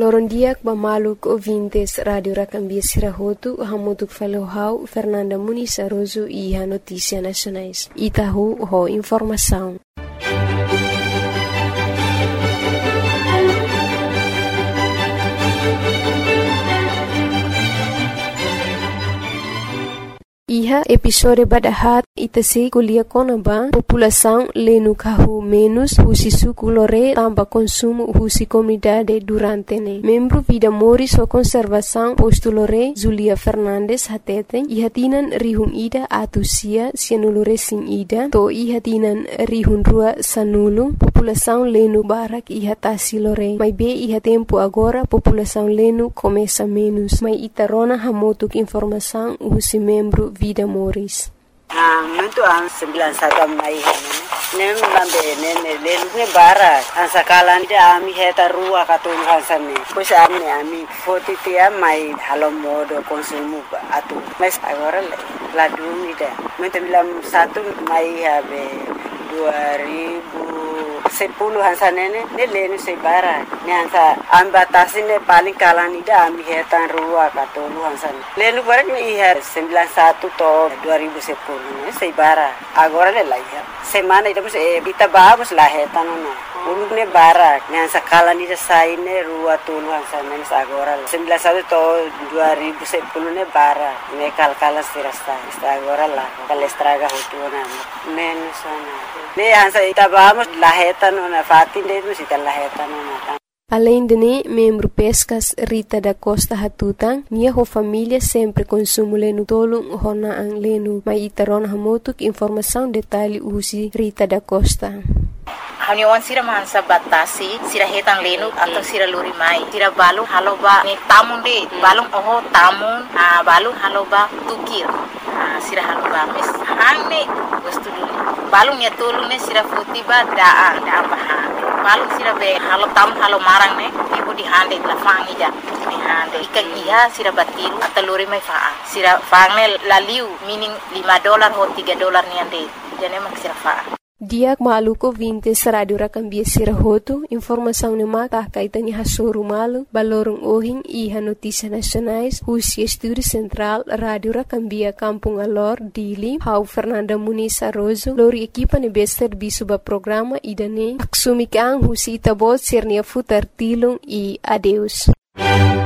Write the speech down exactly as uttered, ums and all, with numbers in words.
Loron diak ba maluk ouvintes Radio Rakambia Sirahotu, hamutuk falohau Fernanda Muniz Aroso e a Notícia Nacionais. Itahu ho informação. Iha episode badahat itase kuliah konaba população lenu kahu menos husi suku lore tamba consumo husi comunidade durante ne. Membro vida moris o conservação posto lore Zulia Fernandes hatete iha tinan rihun ida atusia sianulore sin ida to iha tinan rihun rua sanulu população lenu barak iha tasi lore. Mai be iha tempo agora população lenu começa menos. Mai itarona hamotuk informação husi membro vida moris. Ah, muito an sembilan satu mai hane. Nem lambe nem lelu ne bara. An sakalan dia ami heta rua katun hansane. Pois ami ami forty tia mai halo modo konsumu atu. Mas agora la dumida. Muito bilam satu mai habe dua ribu sepuluh hansanene ne lenu sebara ne hansa ambatasi ne paling kalan ida ami hetan rua katolu hansan lenu barak ne iha sembilan satu to dua ribu sepuluh ne sebara agora le laiha semana ida mus e bita babus la hetan no uluk ne bara ne hansa kalan ida sai ne rua tolu hansan ne agora sembilan satu to dua ribu sepuluh ne bara ne kal kalas tirasta agora la kalestraga hutuna menos sana ne hansa ita babus la hetan na fatin de no sita la hetan na. Além de ne, membro pescas Rita da Costa Hatutang, nia ho família sempre consumo lenu tolong hona ang lenu. Mai itaron hamotuk informação detalhe usi Rita da Costa. Haniwan sira mansa batasi sira hetang lenu atau sira luri mai sira balung haloba ni tamun de balung oho tamun ah balung haloba tukir ah sira haloba mes hangne wastu dulu balung ya tolu ne sira futiba daa daa bahan balung sira be halo tamun halo marang ne ibu di hande la fangi ja ni hande ikan iha sira batiru atau luri mai faa sira fangne laliu meaning lima dolar ho tiga dolar ni ande jane mak sira faa. Diak maluko vintes Radio Rakambia Sirahotu, informação ne maka kaitani hasoru malu, balorong ohing iha Notícia Nacionais, husi estúdio central Radio Rakambia Kampung Alor, Dili, hau Fernanda Muniz Aroso, lori equipa ne bester bisuba programa idane, aksumik ang husi itabot sirnia futar tilong i adeus.